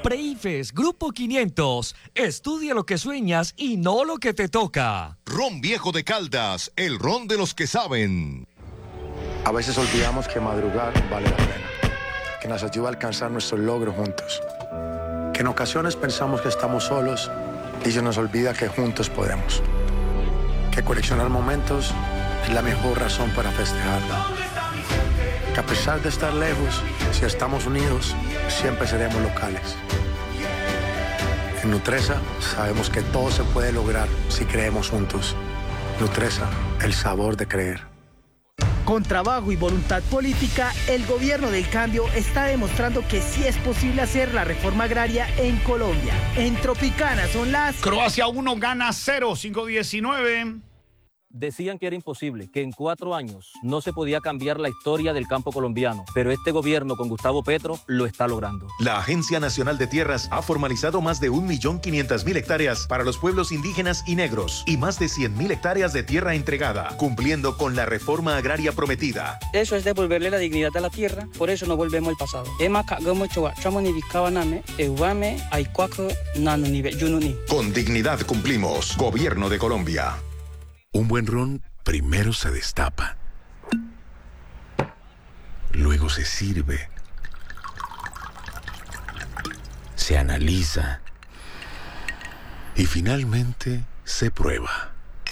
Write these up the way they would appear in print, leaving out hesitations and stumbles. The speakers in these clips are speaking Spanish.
Preifes, Grupo 500. Estudia lo que sueñas y no lo que te toca. Ron Viejo de Caldas, el ron de los que saben. A veces olvidamos que madrugar vale la pena, que nos ayuda a alcanzar nuestros logros juntos, que en ocasiones pensamos que estamos solos y se nos olvida que juntos podemos, que coleccionar momentos es la mejor razón para festejarlo, que a pesar de estar lejos, si estamos unidos, siempre seremos locales. En Nutresa sabemos que todo se puede lograr si creemos juntos. Nutresa, el sabor de creer. Con trabajo y voluntad política, el gobierno del cambio está demostrando que sí es posible hacer la reforma agraria en Colombia. En Tropicana son las... Croacia 1 gana 0, 5-19. Decían que era imposible, que en 4 años no se podía cambiar la historia del campo colombiano, pero este gobierno con Gustavo Petro lo está logrando. La Agencia Nacional de Tierras ha formalizado más de 1.500.000 hectáreas para los pueblos indígenas y negros y más de 100.000 hectáreas de tierra entregada, cumpliendo con la reforma agraria prometida. Eso es devolverle la dignidad a la tierra, por eso no volvemos al pasado. Con dignidad cumplimos. Gobierno de Colombia. Un buen ron primero se destapa, luego se sirve, se analiza y finalmente se prueba.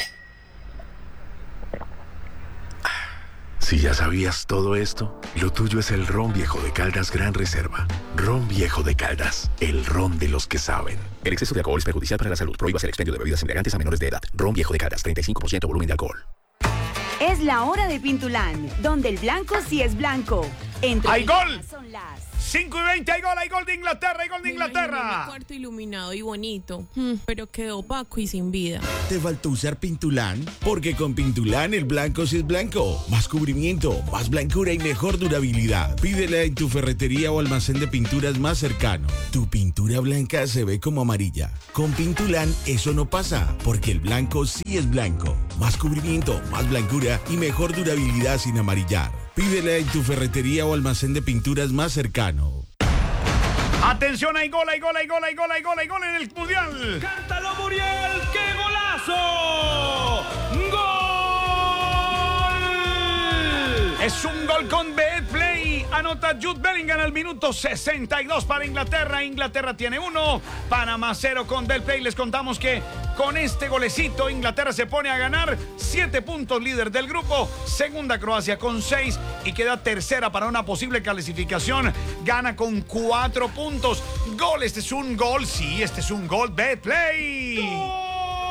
Si ya sabías todo esto, lo tuyo es el Ron Viejo de Caldas Gran Reserva. Ron Viejo de Caldas, el ron de los que saben. El exceso de alcohol es perjudicial para la salud. Prohíbase el expendio de bebidas embriagantes a menores de edad. Ron Viejo de Caldas, 35% volumen de alcohol. Es la hora de Pintulán, donde el blanco sí es blanco. ¡Hay gol! 5-20, hay gol de Inglaterra, hay gol de Inglaterra. Un cuarto iluminado y bonito, pero quedó opaco y sin vida. ¿Te faltó usar Pintulán? Porque con Pintulán el blanco sí es blanco. Más cubrimiento, más blancura y mejor durabilidad. Pídela en tu ferretería o almacén de pinturas más cercano. Tu pintura blanca se ve como amarilla. Con Pintulán eso no pasa, porque el blanco sí es blanco. Más cubrimiento, más blancura y mejor durabilidad sin amarillar. Pídela en tu ferretería o almacén de pinturas más cercano. Atención, hay gol en el Mundial. ¡Cántalo, Muriel! ¡Qué golazo! ¡Gol! Es un gol con Betplay. Anota Jude Bellingham al minuto 62 para Inglaterra. Inglaterra tiene 1, Panamá 0 con Betplay. Les contamos que con este golecito Inglaterra se pone a ganar 7 puntos, líder del grupo. Segunda Croacia con 6 y queda tercera para una posible clasificación. Gana con 4 puntos. Gol, este es un gol. Sí, este es un gol. Betplay. ¡Gol!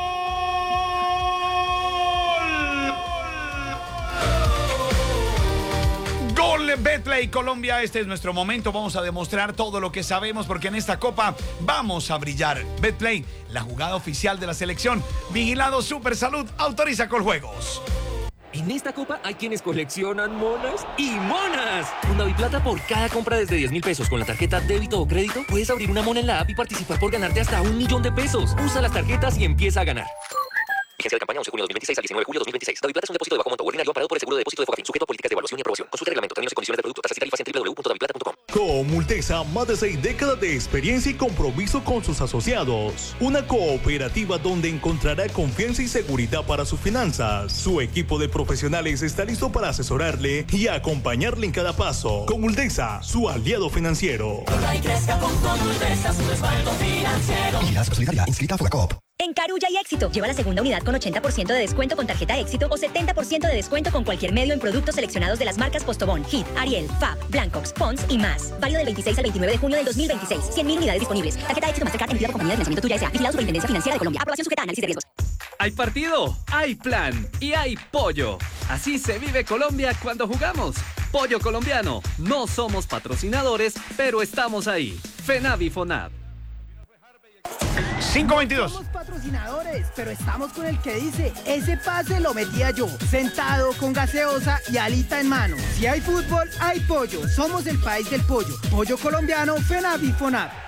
Betplay Colombia, este es nuestro momento. Vamos a demostrar todo lo que sabemos porque en esta copa vamos a brillar. Betplay, la jugada oficial de la selección. Vigilado Supersalud, autoriza Coljuegos. En esta copa hay quienes coleccionan monas y monas. Con DaviPlata, por cada compra desde 10,000 pesos con la tarjeta débito o crédito, puedes abrir una mona en la app y participar por ganarte hasta 1,000,000 de pesos. Usa las tarjetas y empieza a ganar. Vigencia de campaña 11 de junio de 2026 al 19 de julio de 2026. DaviPlata es un depósito de bajo monto ordinario amparado por el seguro de depósito de Fogafín, sujeto a políticas de evaluación y aprobación. Consulta reglamento, términos y condiciones de producto, tasas y tarifas en www.daviplata.com. Con Multesa, más de 6 décadas de experiencia y compromiso con sus asociados. Una cooperativa donde encontrará confianza y seguridad para sus finanzas. Su equipo de profesionales está listo para asesorarle y acompañarle en cada paso. Con Multesa, su aliado financiero. Corra y crezca con Multesa, su respaldo financiero. Y la solidaria inscrita a Fogacop. En Carulla y Éxito, lleva la segunda unidad con 80% de descuento con tarjeta Éxito o 70% de descuento con cualquier medio en productos seleccionados de las marcas Postobón, Hit, Ariel, Fab, Blancox, Pons y más. Válido del 26 al 29 de junio del 2026. 100.000 unidades disponibles. Tarjeta Éxito Mastercard emitida por Compañía de Financiamiento Tuya S.A. Vigilado Superintendencia Financiera de Colombia. Aprobación sujeta a análisis de riesgos. Hay partido, hay plan y hay pollo. Así se vive Colombia cuando jugamos. Pollo colombiano. No somos patrocinadores, pero estamos ahí. FENAVI FONAV. 5-22. Somos patrocinadores, pero estamos con el que dice, ese pase lo metía yo, sentado con gaseosa y alita en mano. Si hay fútbol, hay pollo. Somos el país del pollo. Pollo colombiano, FENAVI FONAV.